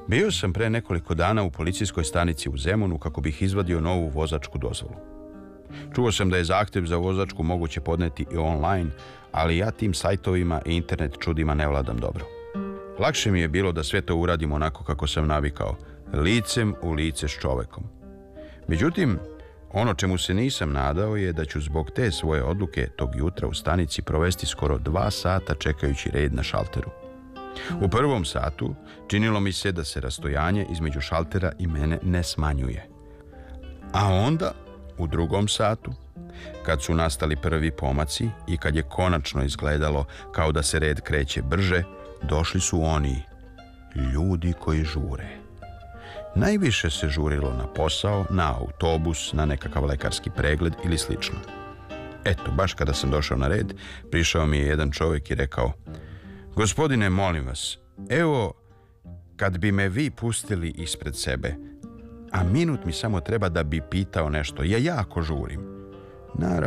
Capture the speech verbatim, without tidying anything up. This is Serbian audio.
Bio sam pre nekoliko dana u policijskoj stanici u Zemunu kako bih izvadio novu vozačku dozvolu. Čuo sam da je zahtjev za vozačku moguće podneti i online, ali ja tim sajtovima i internet čudima ne vladam dobro. Lakše mi je bilo da sve to uradim onako kako sam navikao, licem u lice s čovekom. Međutim, ono čemu se nisam nadao je da ću zbog te svoje odluke tog jutra u stanici provesti skoro dva sata čekajući red na šalteru. U prvom satu činilo mi se da se rastojanje između šaltera i mene ne smanjuje. A onda, u drugom satu, kad su nastali prvi pomaci i kad je konačno izgledalo kao da se red kreće brže, došli su oni, ljudi koji žure. Najviše se žurilo na posao, na autobus, na nekakav lekarski pregled ili slično. Eto, baš kada sam došao na red, prišao mi je jedan čovjek i rekao: gospodine, molim vas, evo, kad bi me vi pustili ispred sebe, a minut mi samo treba da bi pitao nešto, ja jako žurim. Naravno,